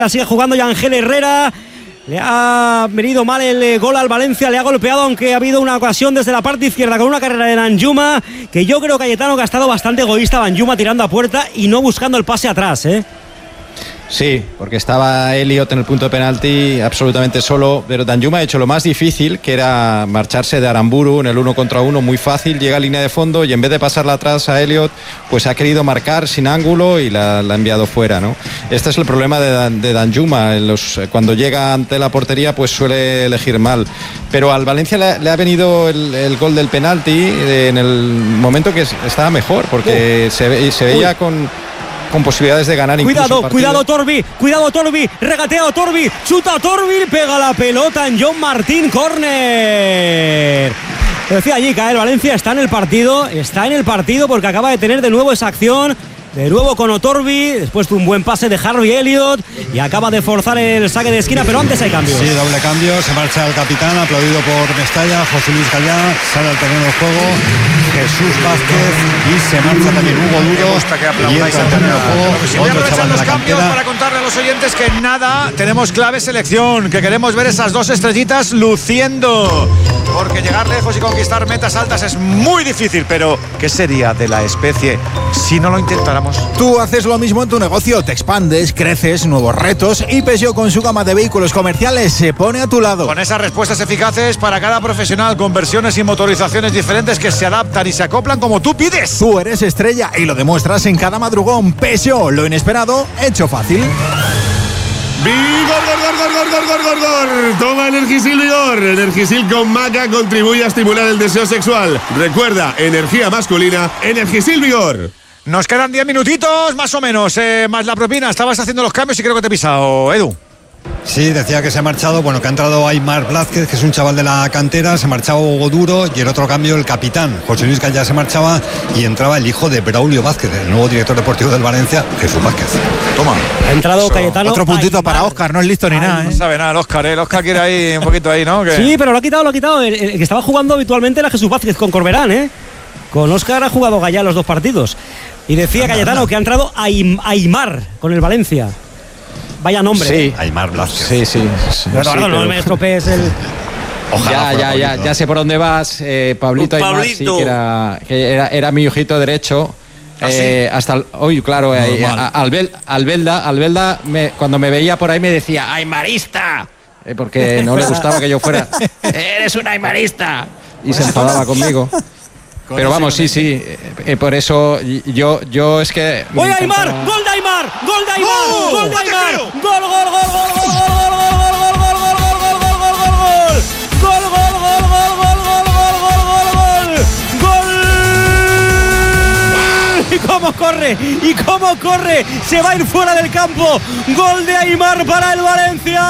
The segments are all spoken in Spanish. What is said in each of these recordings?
Sigue jugando ya Ángel Herrera. Le ha venido mal el gol al Valencia, le ha golpeado, aunque ha habido una ocasión desde la parte izquierda con una carrera de Danjuma, que yo creo, Cayetano, que ha estado bastante egoísta Danjuma tirando a puerta y no buscando el pase atrás, ¿eh? Sí, porque estaba Elliot en el punto de penalti absolutamente solo, pero Danjuma ha hecho lo más difícil, que era marcharse de Aramburu en el 1 contra 1, muy fácil, llega a línea de fondo y en vez de pasarla atrás a Elliot, pues ha querido marcar sin ángulo y la ha enviado fuera, ¿no? Este es el problema de Danjuma, cuando llega ante la portería pues suele elegir mal, pero al Valencia le ha venido el gol del penalti en el momento que estaba mejor, porque se veía con posibilidades de ganar. Cuidado Torbi, regatea Torbi, chuta Torbi, pega la pelota en John Martín, córner. Decía allí, el Valencia está en el partido porque acaba de tener de nuevo esa acción, de nuevo con Otorbi, después de un buen pase de Harvey Elliott y acaba de forzar el saque de esquina, pero antes hay cambios. Sí, doble cambio, se marcha el capitán, aplaudido por Mestalla, José Luis Gallá, sale al terreno de juego Jesús Vázquez y se marcha también Hugo Duro. Me gusta que aplaudáis al terreno de juego. Voy a aprovechar los cambios para contarle a los oyentes que nada, tenemos clave selección, que queremos ver esas dos estrellitas luciendo, porque llegar lejos y conquistar metas altas es muy difícil, pero ¿qué sería de la especie si no lo intentáramos? Tú haces lo mismo en tu negocio, te expandes, creces, nuevos retos, y Peugeot con su gama de vehículos comerciales se pone a tu lado. Con esas respuestas eficaces para cada profesional, con versiones y motorizaciones diferentes que se adaptan y se acoplan como tú pides. Tú eres estrella y lo demuestras en cada madrugón. Peugeot, lo inesperado, hecho fácil. ¡Vigor! Toma Energisil Vigor. Energisil con maca contribuye a estimular el deseo sexual. Recuerda, energía masculina, Energisil Vigor. Nos quedan 10 minutitos, más o menos, más la propina. Estabas haciendo los cambios y creo que te he pisado, Edu. Sí, decía que se ha marchado, que ha entrado Aimar Blázquez, que es un chaval de la cantera, se marchaba Hugo Duro y el otro cambio el capitán, José Luis Gallá, se marchaba y entraba el hijo de Braulio Vázquez, el nuevo director deportivo del Valencia, Jesús Vázquez. Toma. Ha entrado Cayetano. Otro puntito para Óscar, no es listo ni nada, ¿eh? No sabe nada el Óscar, el Óscar quiere ahí un poquito ahí, ¿no? Sí, pero lo ha quitado. El que estaba jugando habitualmente era Jesús Vázquez con Corberán, ¿eh? Con Óscar ha jugado Gallá los dos partidos. Y decía Cayetano que ha entrado Aimar con el Valencia. Vaya nombre. Sí, Aimar Blázquez. Sí. Pero no me estropees el... Ojalá ya sé por dónde vas, Pablito Aimar, sí, que era mi ojito derecho. Hasta hoy, claro, Albelda cuando me veía por ahí me decía ¡Aimarista! Porque no le gustaba que yo fuera ¡Eres un aimarista! Y se enfadaba conmigo. Pero vamos, sí, por eso yo es que... ¡Voy a Aimar! ¡Gol de Aimar! ¡Gol de Aimar! ¡Gol de Aimar! ¡Gol! ¡Y cómo corre! ¡Se va a ir fuera del campo! ¡Gol de Aimar para el Valencia!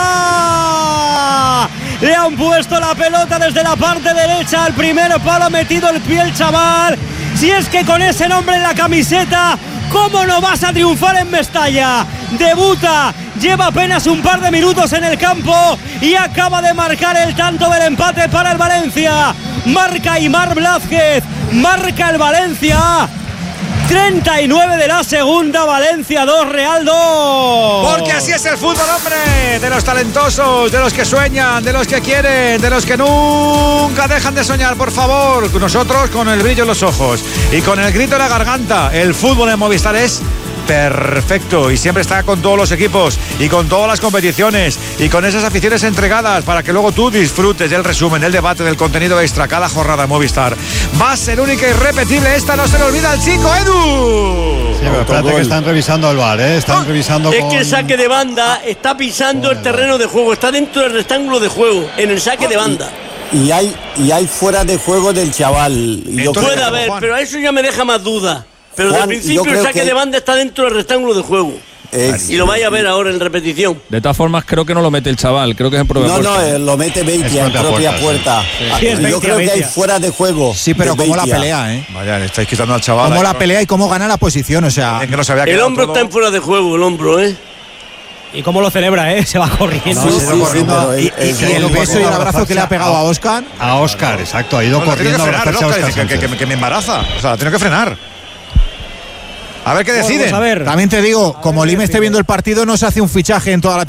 Le han puesto la pelota desde la parte derecha al primer palo, ha metido el pie el chaval. Si es que con ese nombre en la camiseta, ¿cómo no vas a triunfar en Mestalla? Debuta, lleva apenas un par de minutos en el campo y acaba de marcar el tanto del empate para el Valencia. Marca Aimar Blázquez, marca el Valencia. 39 de la segunda, Valencia 2, Real 2. Porque así es el fútbol, hombre. De los talentosos, de los que sueñan, de los que quieren, de los que nunca dejan de soñar, por favor. Nosotros con el brillo en los ojos y con el grito en la garganta. El fútbol en Movistar es perfecto y siempre está con todos los equipos y con todas las competiciones y con esas aficiones entregadas para que luego tú disfrutes del resumen, del debate, del contenido extra cada jornada en Movistar. Va a ser única y repetible, esta no se le olvida al chico, Edu. Sí, pero espérate que están revisando el VAR, ¿eh? Están revisando. Es que el saque de banda está pisando el terreno de juego, está dentro del rectángulo de juego, en el saque de banda. Y hay fuera de juego del chaval. Puede haber, pero eso ya me deja más duda. Pero Juan, de principio el saque de banda está dentro del rectángulo de juego. Y lo vais a ver ahora en repetición. De todas formas, creo que no lo mete el chaval, creo que es en propia puerta. No, lo mete Beitia en propia puerta. Sí, yo creo que hay fuera de juego. Sí, pero cómo la pelea, ¿eh? Vaya, le estáis quitando al chaval. Cómo la pelea y cómo gana la posición, o sea... que no se había el hombro todo. Está en fuera de juego, el hombro, ¿eh? Y cómo lo celebra, ¿eh? Se va corriendo. Y el beso y el abrazo que le ha pegado a Óscar. A Óscar, exacto, ha ido corriendo a abrazarse a Óscar. Que me embaraza. O sea, la tengo que frenar. A ver qué deciden. También te digo, como Lima esté viendo el partido, no se hace un fichaje en toda la